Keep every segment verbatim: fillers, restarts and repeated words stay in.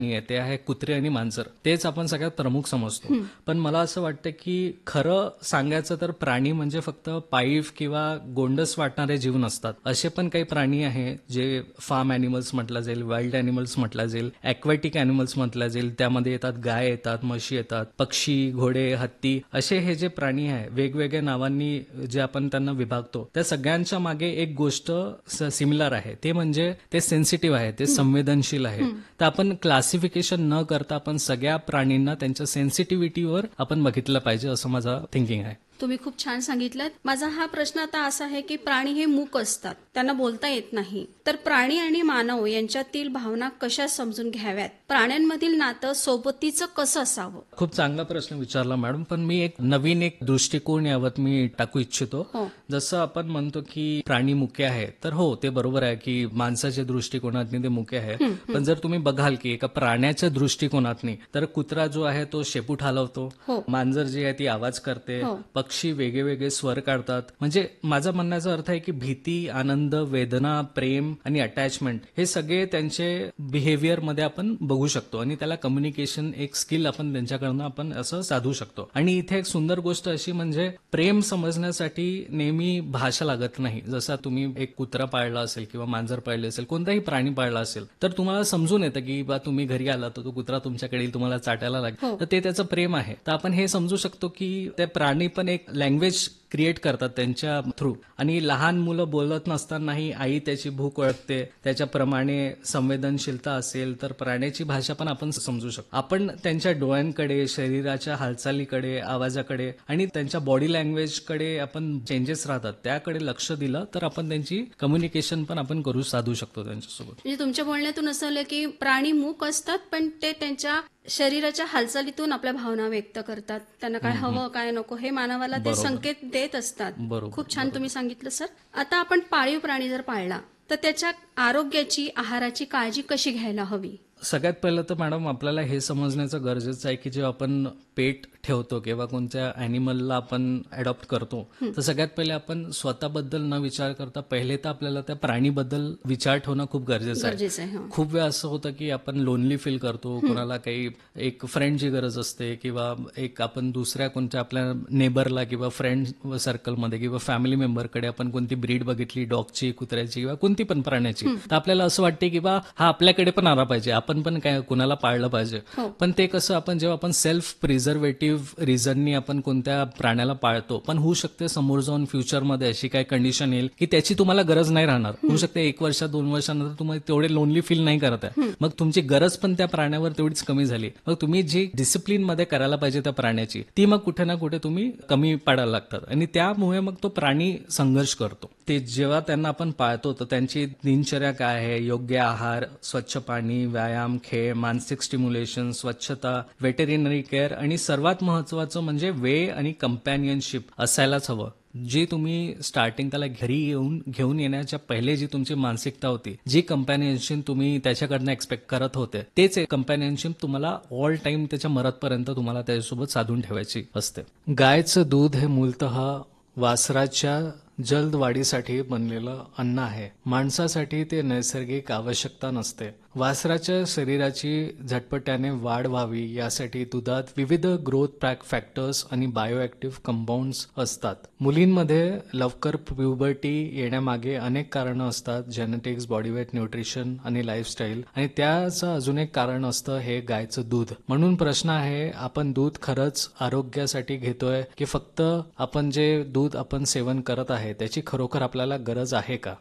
नाहीये, ते आहे कुत्रे आणि मांजर. तेच आपण सगळ्यात प्रमुख समजतो. पण मला असं वाटतं की खरं सांगायचं तर प्राणी म्हणजे फक्त पाईप किंवा गोंडस वाटणारे जीव नसतात. असे पण काही प्राणी आहे जे फार्म अॅनिमल्स म्हटलं जाईल, वाईल्ड अॅनिमल्स म्हटलं जाईल, ॲक्वॅटिक अॅनिमल्स म्हटलं जाईल. त्यामध्ये येतात गाय येतात, म्हशी येतात, पक्षी, घोडे, हत्ती, असे हे जे प्राणी आहे वेगवेगळ्या नावांनी जे आपण त्यांना विभागतो, त्या सगळ्यांच्या मागे एक गोष्ट सिमिलर आहे. ते म्हणजे ते सेन्सिटिव्ह आहे, ते संवेदनशील आहे. तर आपण क्लासिफिकेशन न करता आपण सगळ्या प्राणींना त्यांच्या सेन्सिटिव्हिटीवर आपण बघितलं पाहिजे, असं माझं थिंकिंग आहे. तुम्ही खूप छान सांगितलं. माझा हा प्रश्न आता असा आहे की प्राणी हे मूक असतात, त्यांना बोलता येत नाही, तर प्राणी आणि मानव यांच्यातील भावना कशा समजून घ्याव्यात? प्राण्यांमधील नातं सोबतीचं कसं असावं? खूप चांगला प्रश्न विचारला मॅडम. पण मी एक नवीन एक दृष्टिकोन यावत मी टाकू इच्छितो. हो. जसं आपण म्हणतो की प्राणी मुके आहे, तर हो ते बरोबर आहे की माणसाच्या दृष्टिकोनातनी ते मुके आहे. पण जर तुम्ही बघाल की एका प्राण्याच्या दृष्टिकोनातनी, तर कुत्रा जो आहे तो शेपूट हलवतो, हो. मांजर जी आहे ती आवाज करते, हो. पक्षी वेगळे वेगळे स्वर काढतात. म्हणजे माझा म्हणण्याचा अर्थ आहे की भीती, आनंद, वेदना, प्रेम आणि अटॅचमेंट हे सगळे त्यांचे बिहेवियर मध्ये आपण बघू शकतो आणि त्याला कम्युनिकेशन एक स्किल आपण त्यांच्याकडनं आपण असं साधू शकतो. आणि इथे एक सुंदर गोष्ट अशी म्हणजे प्रेम समजण्यासाठी नेहमी भाषा लागत नाही. जसा तुम्ही एक कुत्रा पाळला असेल किंवा मांजर पाळले असेल, कोणताही प्राणी पाळला असेल, तर तुम्हाला समजून येतं की बा तुम्ही घरी आला तर तो कुत्रा तुमच्याकडे येईल, तुम्हाला चाटायला लागेल, हो. तर ते त्याचं प्रेम आहे. तर आपण हे समजू शकतो की ते प्राणी पण एक लँग्वेज क्रिएट करतात त्यांच्या थ्रू. आणि लहान मुलं बोलत नसतानाही आई त्याची भूक ओळखते, त्याच्याप्रमाणे संवेदनशीलता असेल तर प्राण्याची भाषा पण आपण समजू शकतो. आपण त्यांच्या डोळ्यांकडे, शरीराच्या हालचालीकडे, आवाजाकडे आणि त्यांच्या बॉडी लँग्वेजकडे आपण चेंजेस राहतात त्याकडे लक्ष दिलं तर आपण त्यांची कम्युनिकेशन पण आपण करू साधू शकतो त्यांच्यासोबत. म्हणजे तुमच्या बोलण्यातून असं आलं की प्राणी मूक असतात, पण ते त्यांच्या शरीराच्या हालचालीतून आपल्या भावना व्यक्त करतात. त्यांना काय हवं काय नको हे मानवाला ते बरोबर. संकेत देत असतात. बरोबर, खूप छान तुम्ही सांगितलं सर. आता आपण पाळीव प्राणी जर पाळला तर त्याच्या आरोग्याची, आहाराची काळजी कशी घ्यायला हवी? सगळ्यात पहिलं तर मॅडम आपल्याला हे समजण्याचं गरजेचं आहे की जेव्हा आपण पेट ठेवतो किंवा कोणत्या अॅनिमलला आपण अडॉप्ट करतो, तर सगळ्यात पहिले आपण स्वतःबद्दल न विचार करता पहिले तर आपल्याला त्या प्राणीबद्दल विचार ठेवणं खूप गरजेचं आहे. गरजेचं आहे. हं. खूप वेळा असं होतं की आपण लोनली फील करतो, कोणाला काही एक फ्रेंडची गरज असते किंवा एक आपण दुसऱ्या कोणत्या आपल्या नेबरला किंवा फ्रेंड सर्कलमध्ये किंवा फॅमिली मेंबरकडे आपण कोणती ब्रीड बघितली, डॉगची, कुत्र्याची किंवा कोणती पण प्राण्याची, तर आपल्याला असं वाटते की बा हा आपल्याकडे पण आला पाहिजे, आपण पण काय कुणाला पाळलं पाहिजे. हो. पण ते कसं आपण जेव्हा आपण सेल्फ प्रिझर्वेटिव्ह रिझननी आपण कोणत्या प्राण्याला पाळतो, पण होऊ शकते समोर जाऊन फ्युचरमध्ये अशी काय कंडिशन येईल की त्याची तुम्हाला गरज नाही राहणार. होऊ शकते एक वर्ष दोन वर्षानंतर तुम्हाला तेवढे लोनली फील नाही करत आहे, मग तुमची गरज पण त्या प्राण्यावर तेवढीच कमी झाली. मग तुम्ही जी डिसिप्लिन मध्ये करायला पाहिजे त्या प्राण्याची, ती मग कुठे ना कुठे तुम्ही कमी पाडायला लागतात आणि त्यामुळे मग तो प्राणी संघर्ष करतो. ते जेव्हा त्यांना आपण पाळतो तर त्यांची दिनचर्या काय आहे, योग्य आहार, स्वच्छ पाणी, व्यायाम, खेळ, मानसिक स्टिम्युलेशन, स्वच्छता, वेटेरिनरी केअर आणि सर्वात महत्वाचं म्हणजे वे आणि कंपॅनियनशिप असायलाच हवं. जी तुम्ही स्टार्टिंग त्याला घरी येऊन घेऊन येण्याच्या पहिले जी तुमची मानसिकता होती, जी कंपॅनियनशिप तुम्ही त्याच्याकडनं एक्सपेक्ट करत होते, तेच कंपॅनियनशिप तुम्हाला ऑल टाइम त्याच्या मरतपर्यंत तुम्हाला त्याच्यासोबत साधून ठेवायची असते. गायचं दूध हे मूलतः वासराच्या जलद वाढीसाठी बनलेलं अन्न आहे. माणसासाठी ते नैसर्गिक आवश्यकता नसते. वासराच्या शरीराची झटपट्याने वाढ व्हावी यासाठी दुधात विविध ग्रोथ फॅक्टर्स आणि बायोएक्टिव्ह कंपाऊंड्स असतात. मुलींमध्ये लवकर प्युबर्टी येण्यामागे अनेक कारणं असतात, जेनेटिक्स, बॉडीवेट, न्यूट्रिशन आणि लाईफस्टाईल, आणि त्याचं अजून एक कारण असतं हे गायचं दूध. म्हणून प्रश्न आहे, आपण दूध खरंच आरोग्यासाठी घेतोय की फक्त आपण जे दूध आपण सेवन करत आहे त्याची खरोखर आपल्याला गरज आहे का?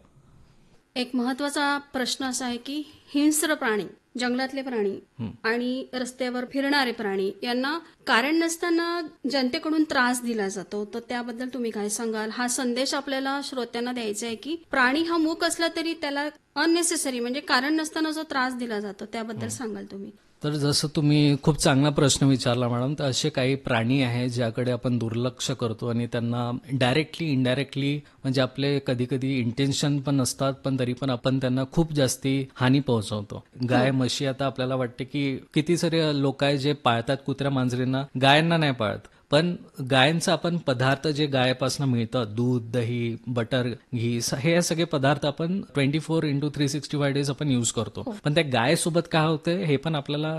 एक महत्वाचा प्रश्न असा आहे की हिंस्र प्राणी, जंगलातले प्राणी आणि रस्त्यावर फिरणारे प्राणी यांना कारण नसताना जनतेकडून त्रास दिला जातो, तर त्याबद्दल तुम्ही काय सांगाल? हा संदेश आपल्याला श्रोत्यांना द्यायचा आहे की प्राणी हा मूक असला तरी त्याला अननेसेसरी म्हणजे कारण नसताना जो त्रास दिला जातो त्याबद्दल सांगाल तुम्ही? तर जसं तुम्ही खूप चांगला प्रश्न विचारला मॅडम, तर असे काही प्राणी आहेत ज्याकडे आपण दुर्लक्ष करतो आणि त्यांना डायरेक्टली इनडायरेक्टली म्हणजे आपले कधी कधी इंटेन्शन पण नसतात, पण तरी पण आपण त्यांना खूप जास्ती हानी पोहोचवतो. गाय, म्हशी, आता आपल्याला वाटते की किती सारे लोक आहेत जे पाळतात कुत्र्या मांजरींना, गायांना नाही पाळत, पण गायांचं आपण पदार्थ जे गायापासून मिळतं, दूध, दही, बटर, घी, स- हे सगळे पदार्थ आपण twenty four into three sixty five days आपण युज करतो. पण त्या गायसोबत काय होतं हे पण आपल्याला